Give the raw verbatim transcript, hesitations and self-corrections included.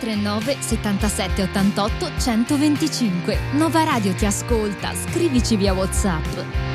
tre nove settantasette ottantotto centoventicinque. Nova Radio ti ascolta, scrivici via WhatsApp.